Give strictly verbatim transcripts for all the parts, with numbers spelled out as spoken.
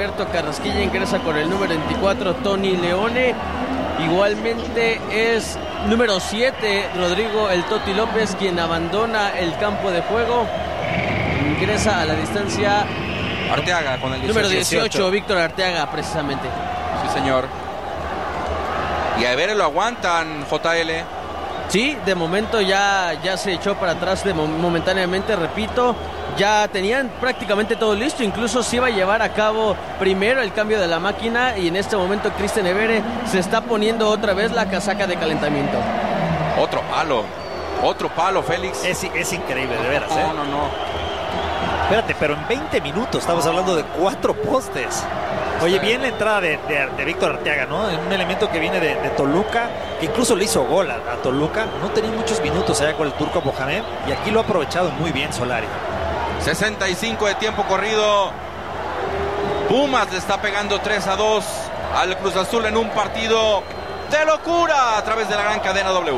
Alberto Carrasquilla ingresa con el número veinticuatro, Tony Leone. Igualmente es número siete, Rodrigo El Toti López, quien abandona el campo de juego. Ingresa a la distancia Arteaga con el dieciocho. Número dieciocho, Víctor Arteaga, precisamente. Sí, señor. Y a ver, lo aguantan, J L. Sí, de momento ya, ya se echó para atrás de momentáneamente, repito. Ya tenían prácticamente todo listo, incluso se iba a llevar a cabo primero el cambio de la máquina y en este momento Cristian Evere se está poniendo otra vez la casaca de calentamiento. Otro palo, otro palo, Félix. Es, es increíble, de veras, no, ¿eh? No, no, Espérate, pero en veinte minutos estamos hablando de cuatro postes. Oye, bien la entrada de, de, de Víctor Arteaga, ¿no? Un elemento que viene de, de Toluca, que incluso le hizo gol a, a Toluca. No tenía muchos minutos allá con el turco Mohamed y aquí lo ha aprovechado muy bien Solari. sesenta y cinco de tiempo corrido. Pumas le está pegando tres a dos al Cruz Azul en un partido de locura a través de la gran cadena W.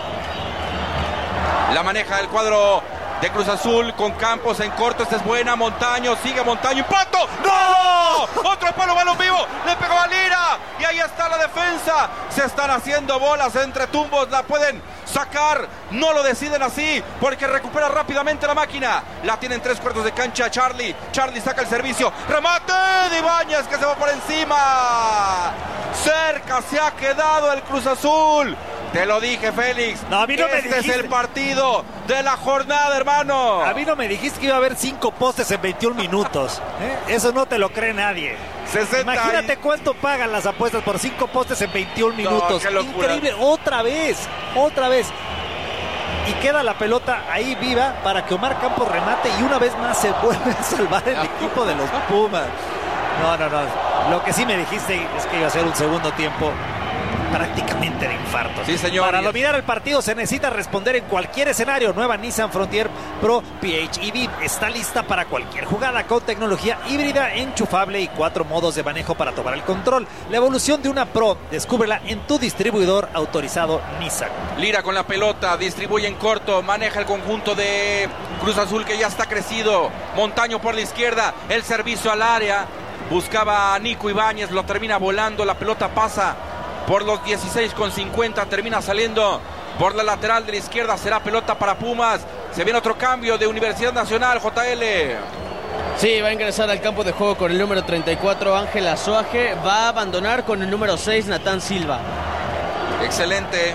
La maneja el cuadro de Cruz Azul con Campos en corto. Esta es buena. Montaño, sigue Montaño. ¡Impacto! ¡No! Otro palo, balón vivo. Le pegó a Lira. Y ahí está la defensa. Se están haciendo bolas entre tumbos. La pueden sacar. No lo deciden así porque recupera rápidamente la máquina. La tienen tres cuartos de cancha Charlie. Charlie saca el servicio. ¡Remate de Ibáñez que se va por encima! Cerca se ha quedado el Cruz Azul. Te lo dije, Félix. No, a mí no este me dijiste. Es el partido de la jornada, hermano. A mí no me dijiste que iba a haber cinco postes en veintiún minutos. ¿eh? Eso no te lo cree nadie. sesenta Imagínate y... cuánto pagan las apuestas por cinco postes en veintiún minutos. No, increíble. Otra vez, otra vez. Y queda la pelota ahí viva para que Omar Campos remate y una vez más se vuelve a salvar el equipo de los Pumas. No, no, no. Lo que sí me dijiste es que iba a ser un segundo tiempo prácticamente de infarto. Sí, señor. Para dominar el partido se necesita responder en cualquier escenario. Nueva Nissan Frontier Pro P H E V está lista para cualquier jugada con tecnología híbrida, enchufable y cuatro modos de manejo para tomar el control. La evolución de una Pro, descúbrela en tu distribuidor autorizado Nissan. Lira con la pelota, distribuye en corto, maneja el conjunto de Cruz Azul que ya está crecido. Montaño por la izquierda, el servicio al área. Buscaba a Nico Ibáñez, lo termina volando, la pelota pasa por los dieciséis con cincuenta, termina saliendo por la lateral de la izquierda, será pelota para Pumas. Se viene otro cambio de Universidad Nacional, J L. Sí, va a ingresar al campo de juego con el número treinta y cuatro, Ángel Azuaje. Va a abandonar con el número seis, Natán Silva. Excelente.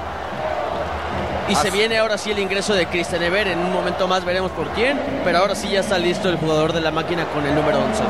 Y As... se viene ahora sí el ingreso de Cristian Evere. En un momento más veremos por quién, pero ahora sí ya está listo el jugador de la máquina con el número once.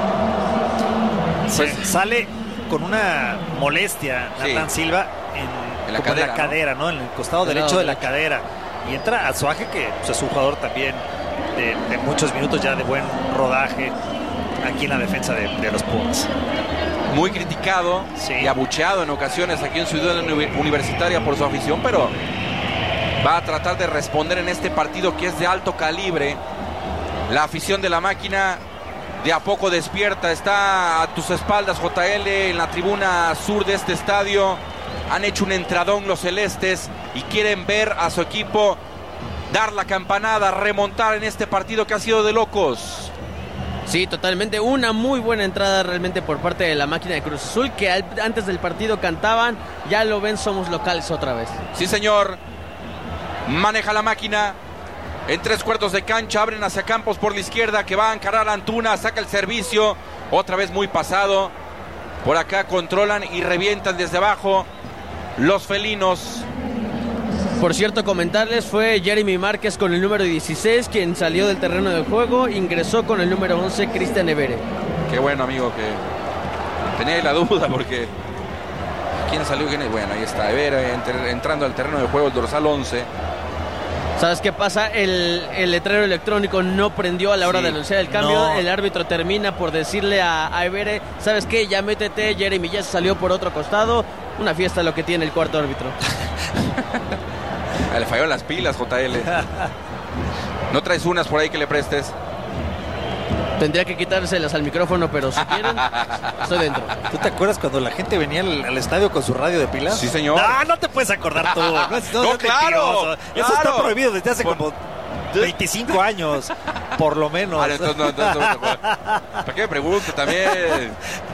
Pues sale con una molestia Natán sí. Silva en, en la, cadera, la cadera, ¿no? ¿no? En el costado el derecho de la cadera. Y entra Azuaje, que pues, es un jugador también de, de muchos minutos ya de buen rodaje aquí en la defensa de, de los Pumas. Muy criticado sí. y abucheado en ocasiones aquí en Ciudad Universitaria por su afición, pero va a tratar de responder en este partido que es de alto calibre. La afición de la máquina de a poco despierta, está a tus espaldas, J L, en la tribuna sur de este estadio. Han hecho un entradón los celestes y quieren ver a su equipo dar la campanada, remontar en este partido que ha sido de locos. Sí, totalmente, una muy buena entrada realmente por parte de la máquina de Cruz Azul, que al, antes del partido cantaban, ya lo ven, somos locales otra vez. Sí, señor, maneja la máquina. En tres cuartos de cancha, abren hacia Campos por la izquierda, que va a encarar a Antuna, saca el servicio, otra vez muy pasado. Por acá controlan y revientan desde abajo los felinos. Por cierto, comentarles, fue Jeremy Márquez con el número dieciséis quien salió del terreno de juego, ingresó con el número once, Cristian Evere. Qué bueno, amigo, que tenía la duda porque ¿quién salió? ¿Quién es? Bueno, ahí está Evere entre, entrando al terreno de juego, el dorsal once. ¿Sabes qué pasa? El, el letrero electrónico no prendió a la hora sí, de anunciar el cambio. No. El árbitro termina por decirle a, a Evere, ¿sabes qué? Ya métete, Jeremy ya se salió por otro costado. Una fiesta lo que tiene el cuarto árbitro. Le falló las pilas, J L. ¿No traes unas por ahí que le prestes? Tendría que quitárselas al micrófono, pero si quieren, estoy dentro. ¿Tú te acuerdas cuando la gente venía al, al estadio con su radio de pilas? Sí, señor. No, no te puedes acordar tú. No, no, no, no claro, claro. Eso claro. está prohibido desde hace por... como veinticinco años, por lo menos. Vale, entonces, no, entonces, ¿para qué me pregunto también?